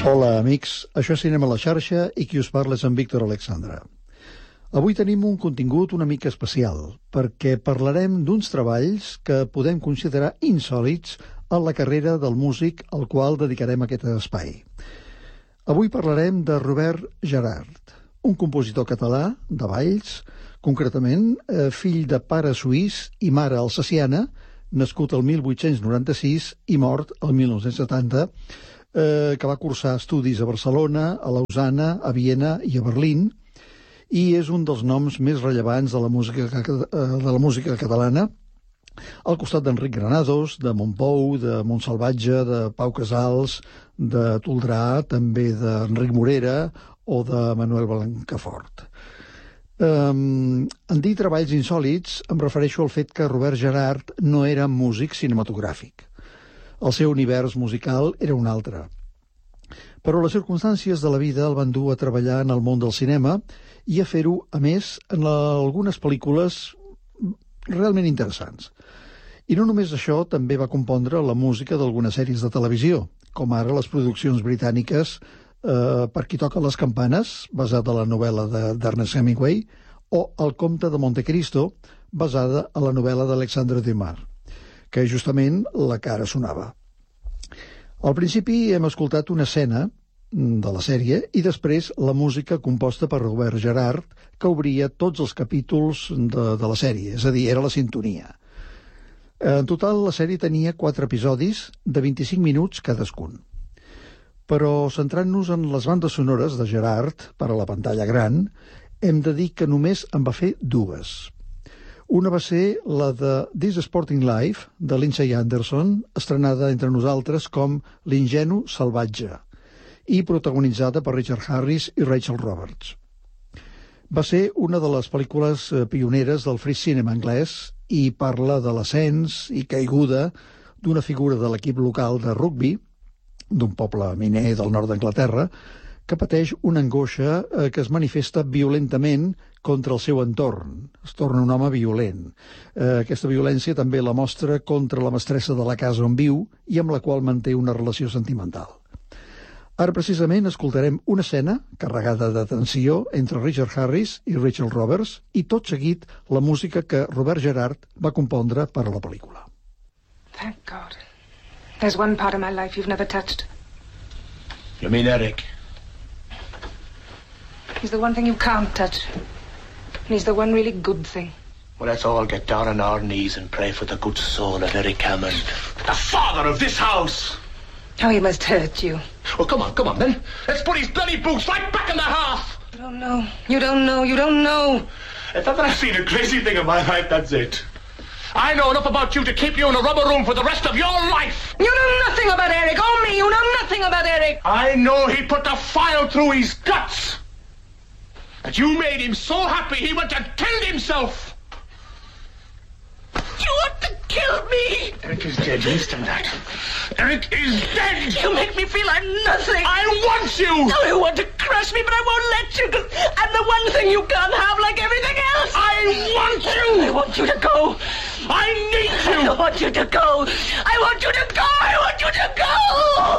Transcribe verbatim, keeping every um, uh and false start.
Hola, amics. Això és Cinema a la xarxa i qui us parla és en Víctor Alexandre. Avui tenim un contingut una mica especial, perquè parlarem d'uns treballs que podem considerar insòlits en la carrera del músic al qual dedicarem aquest espai. Avui parlarem de Robert Gerhard, un compositor català de balls, concretament eh, fill de pare suís i mare alsaciana, nascut el mil vuit-cents noranta-sis i mort el mil nou-cents setanta, eh, que va cursar estudis a Barcelona, a Lausana, a Viena i a Berlín, i és un dels noms més rellevants de la música, de la música catalana, al costat d'Enric Granados, de Montpou, de Montsalvatge, de Pau Casals, de Toldrà, també d'Enric Morera o de Manuel Blancafort. Um, en dir treballs insòlits em refereixo al fet que Robert Gerhard no era músic cinematogràfic. El seu univers musical era un altre. Però les circumstàncies de la vida el van dur a treballar en el món del cinema i a fer-ho, a més, en algunes pel·lícules realment interessants. I no només això, també va compondre la música d'algunes sèries de televisió, com ara les produccions britàniques eh, Per qui toca les campanes, basada a la novel·la d'Ernest Hemingway, o El comte de Montecristo, basada a la novel·la d'Alexandre Dumas, que és justament la que ara sonava. Al principi hem escoltat una escena de la sèrie i després la música composta per Robert Gerhard, que obria tots els capítols de, de la sèrie, és a dir, era la sintonia. En total, la sèrie tenia quatre episodis de vint-i-cinc minuts cadascun. Però centrant-nos en les bandes sonores de Gerhard per a la pantalla gran, hem de dir que només en va fer dues. Una va ser la de This Sporting Life, de Lindsay Anderson, estrenada entre nosaltres com L'ingenu salvatge, i protagonitzada per Richard Harris i Rachel Roberts. Va ser una de les pel·lícules pioneres del free cinema anglès i parla de l'ascens i caiguda d'una figura de l'equip local de rugbi, d'un poble miner del nord d'Anglaterra, que pateix una angoixa que es manifesta violentament contra el seu entorn. Es torna un home violent. Aquesta violència també la mostra contra la mestressa de la casa on viu i amb la qual manté una relació sentimental. Ara precisament escoltarem una escena carregada de tensió entre Richard Harris i Rachel Roberts i tot seguit la música que Robert Gerhard va compondre per a la pel·lícula. Thank God. There's one part of my life you've never touched. You mean Eric? He's the one thing you can't touch. And he's the one really good thing. Well, let's all get down on our knees and pray for the good soul of Eric Hammond, the father of this house. How he must hurt you. Well, come on, come on, then. Let's put his bloody boots right back in the hearth. You don't know. You don't know. You don't know. If ever I've seen a crazy thing in my life, that's it. I know enough about you to keep you in a rubber room for the rest of your life. You know nothing about Eric. Oh, me. You know nothing about Eric. I know he put the file through his guts. That you made him so happy he went and killed himself. You want to kill me? Eric is dead, listen to that. Eric is dead! You make me feel I'm nothing. I want you! No, you want to crush me, but I won't let you, because I'm the one thing you can't have like everything else. I want you! I want you to go. I need you! I want you to go. I want you to go. I want you to go.